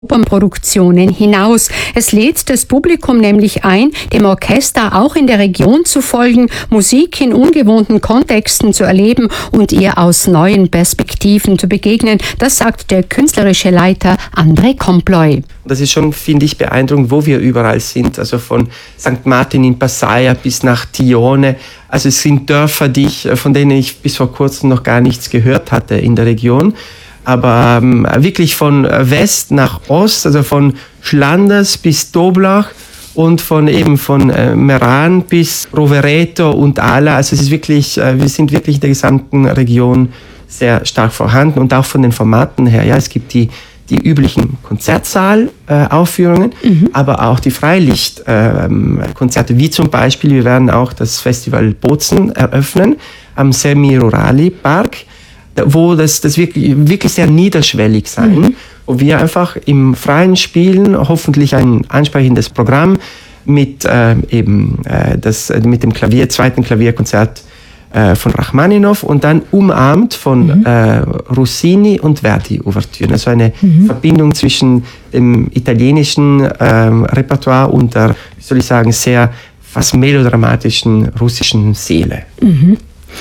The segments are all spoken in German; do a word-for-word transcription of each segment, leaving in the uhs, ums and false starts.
Opernproduktionen hinaus. Es lädt das Publikum nämlich ein, dem Orchester auch in der Region zu folgen, Musik in ungewohnten Kontexten zu erleben und ihr aus neuen Perspektiven zu begegnen. Das sagt der künstlerische Leiter André Comploy. Das ist schon, finde ich, beeindruckend, wo wir überall sind. Also von Sankt Martin in Passaia bis nach Tione. Also es sind Dörfer, die ich, von denen ich bis vor kurzem noch gar nichts gehört hatte in der Region. Aber ähm, wirklich von West nach Ost, also von Schlanders bis Toblach und von eben von äh, Meran bis Rovereto und Ala. Also es ist wirklich, äh, wir sind wirklich in der gesamten Region sehr stark vorhanden und auch von den Formaten her. Ja, es gibt die die üblichen Konzertsaalaufführungen, äh, mhm. aber auch die Freilichtkonzerte, äh, wie zum Beispiel, wir werden auch das Festival Bozen eröffnen am Semi-Rurali Park, wo das, das wirklich, wirklich sehr niederschwellig sein, mhm. wo wir einfach im Freien spielen, hoffentlich ein ansprechendes Programm mit äh, eben äh, das, mit dem Klavier, zweiten Klavierkonzert äh, von Rachmaninow und dann umarmt von mhm. äh, Rossini und Verdi-Ouvertüren. Also eine mhm. Verbindung zwischen dem italienischen äh, Repertoire und der, wie soll ich sagen, sehr fast melodramatischen russischen Seele. Mhm.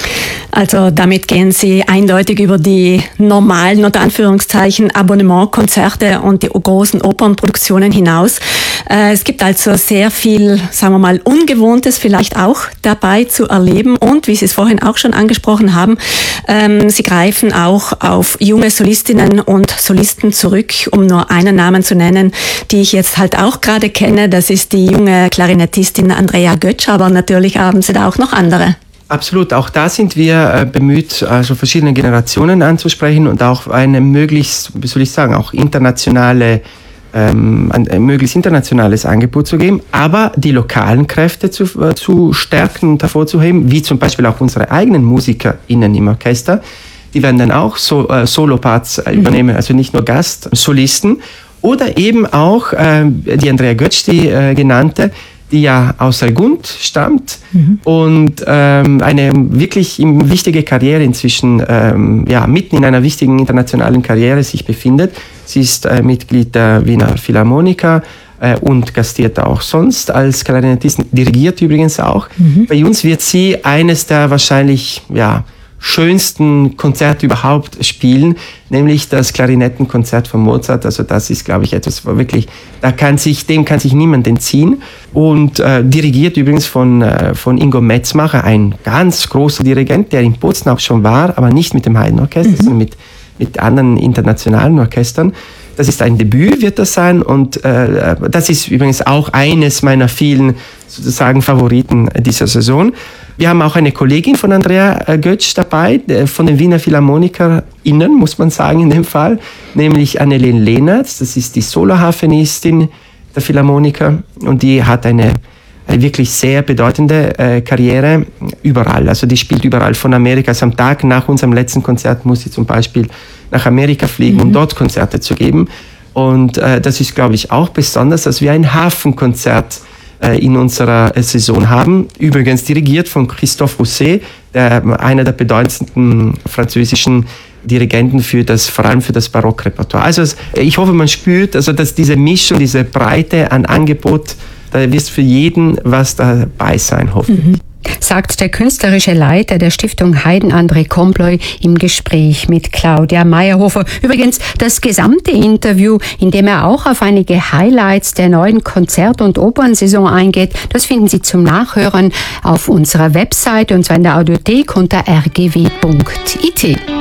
Also damit gehen Sie eindeutig über die normalen, unter Anführungszeichen, Abonnementkonzerte und die großen Opernproduktionen hinaus. Es gibt also sehr viel, sagen wir mal, Ungewohntes vielleicht auch dabei zu erleben. Und, wie Sie es vorhin auch schon angesprochen haben, Sie greifen auch auf junge Solistinnen und Solisten zurück, um nur einen Namen zu nennen, die ich jetzt halt auch gerade kenne. Das ist die junge Klarinettistin Andrea Götsch, aber natürlich haben Sie da auch noch andere. Absolut, auch da sind wir äh, bemüht, also verschiedene Generationen anzusprechen und auch eine möglichst, wie soll ich sagen, auch internationale, ähm, ein, ein möglichst internationales Angebot zu geben, aber die lokalen Kräfte zu, äh, zu stärken und hervorzuheben, wie zum Beispiel auch unsere eigenen MusikerInnen im Orchester. Die werden dann auch so, äh, Soloparts äh, übernehmen, also nicht nur Gastsolisten. Oder eben auch äh, die Andrea Götsch, die äh, genannte, die ja aus Saargund stammt mhm. und ähm, eine wirklich wichtige Karriere inzwischen, ähm, ja, mitten in einer wichtigen internationalen Karriere sich befindet. Sie ist äh, Mitglied der Wiener Philharmoniker äh, und gastiert auch sonst als Klarinettistin, dirigiert übrigens auch. Mhm. Bei uns wird sie eines der wahrscheinlich, ja, schönsten Konzerte überhaupt spielen, nämlich das Klarinettenkonzert von Mozart. Also das ist, glaube ich, etwas, wo wirklich, da kann sich, dem kann sich niemand entziehen. Und äh, dirigiert übrigens von, äh, von Ingo Metzmacher, ein ganz großer Dirigent, der in Bozen auch schon war, aber nicht mit dem Haydn-Orchester, mhm. sondern mit, mit anderen internationalen Orchestern. Das ist ein Debüt, wird das sein. Und äh, das ist übrigens auch eines meiner vielen sozusagen Favoriten dieser Saison. Wir haben auch eine Kollegin von Andrea Götsch dabei, von den Wiener PhilharmonikerInnen, muss man sagen in dem Fall, nämlich Annelene Lehnertz. Das ist die Soloharfenistin der Philharmoniker und die hat eine, eine wirklich sehr bedeutende äh, Karriere überall. Also die spielt überall von Amerika. Also am Tag nach unserem letzten Konzert muss sie zum Beispiel nach Amerika fliegen, mhm. um dort Konzerte zu geben. Und äh, das ist, glaube ich, auch besonders, dass wir ein Hafenkonzert in unserer Saison haben. Übrigens dirigiert von Christophe Rousset, der, einer der bedeutendsten französischen Dirigenten für das, vor allem für das Barockrepertoire. Also ich hoffe, man spürt, also dass diese Mischung, diese Breite an Angebot, da wird für jeden was dabei sein, hoffentlich. Mhm. Sagt der künstlerische Leiter der Stiftung Haydn, André Comploy, im Gespräch mit Claudia Meyerhofer. Übrigens das gesamte Interview, in dem er auch auf einige Highlights der neuen Konzert- und Opernsaison eingeht, das finden Sie zum Nachhören auf unserer Website und zwar in der Audiothek unter r g w punkt i t.